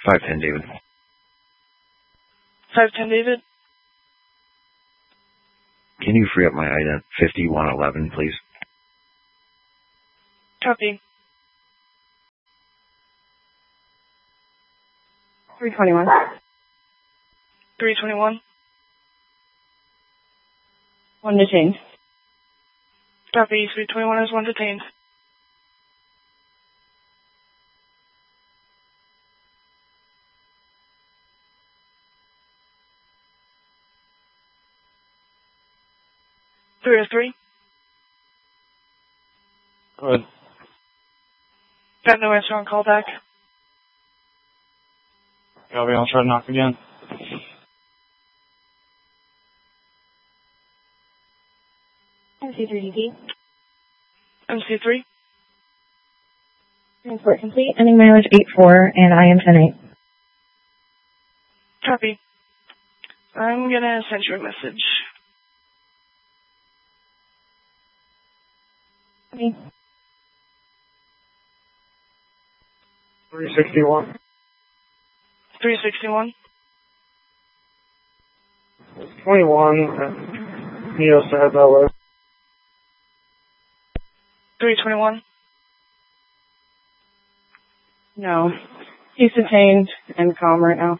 510 David. 510 David. Can you free up my ident 5111, please? Copy. 321. 321. One detained. Copy. 321 is one detained. Three or three. Good. Got no answer on callback. Copy, I'll try to knock again. MC3DT. MC3. Transport complete. Ending mileage 84 and I am 10-8. Copy. I'm gonna send you a message. Okay. 361. 361. 21. Neos to head that way. 321. No. He's detained and calm right now.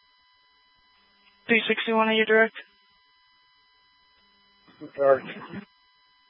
361 are you direct? Dark.